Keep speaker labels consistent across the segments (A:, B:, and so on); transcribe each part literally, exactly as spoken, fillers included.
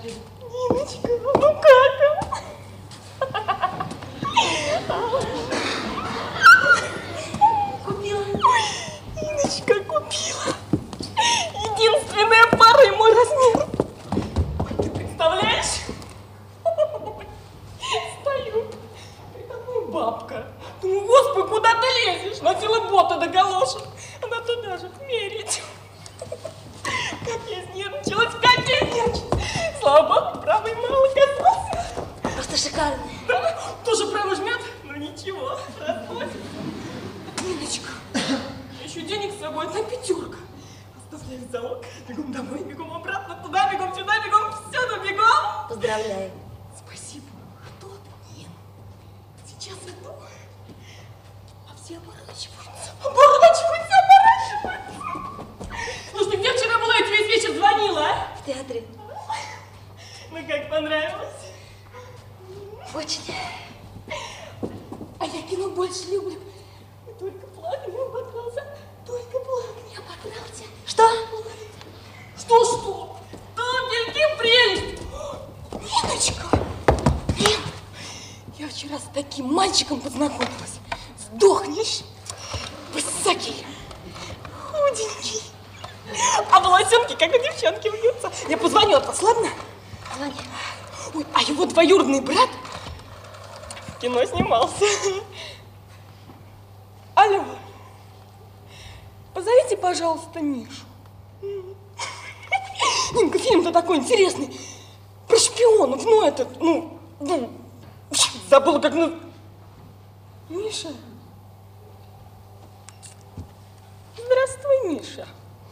A: Ниночка, ну как? Купила. Ниночка, купила. Единственная пара и мой размер. Ты представляешь? Стою. Прикольная бабка. Думаю, господи, куда ты лезешь? Носила боты до галошек. Она туда же мерить. Как я изнервничалась, как я изнервничалась. Слава богу, правый мало касался.
B: Просто шикарный.
A: Да, тоже право жмет, но ничего, расплатит. Ниночка, еще денег с собой одна пятерка. Оставляю залог, бегом домой, бегом обратно, туда, бегом сюда, бегом всюду, бегом.
B: Поздравляю.
A: Спасибо. Кто ты? Нин, сейчас иду. А все оборачиваются. Оборачиваются, оборачиваются. Слушай, где вчера была, я тебе весь вечер звонила, а?
B: В театре.
A: Ну как, понравилось?
B: Очень.
A: А я кино больше люблю. Только плакал, не ободрался. Только плакал, не ободрался.
B: Что?
A: Что-что? Туфельки прелесть. Ниночка. Нин, я вчера с таким мальчиком познакомилась. Сдохнешь. Высокий, худенький. А волосенки, как у девчонки, вьются. Я позвоню от вас, ладно?
B: Звони.
A: Ой, а его двоюродный брат в кино снимался. Алло. Позовите, пожалуйста, Мишу. Нинка, фильм-то такой интересный. Про шпионов. Ну, этот, ну, ну, забыла, как, ну... Миша. Здравствуй, Миша.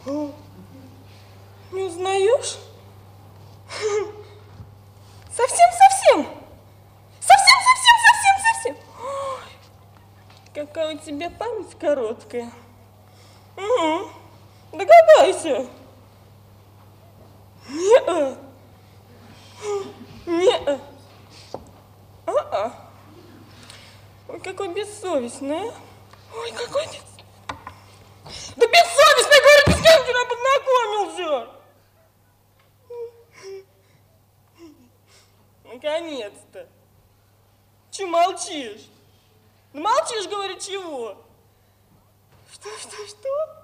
A: Не узнаешь? Совсем-совсем. Совсем-совсем-совсем-совсем. Какая у тебя память короткая. Угу. Догадайся. Не-а. Не-а. А-а. Ой, какой бессовестный, а. Ой, какой бессовестный. Да бессовестный, говорю, ты с кем вчера познакомился? Наконец-то. Че молчишь? Ну молчишь, говорю, чего? Что, что, что?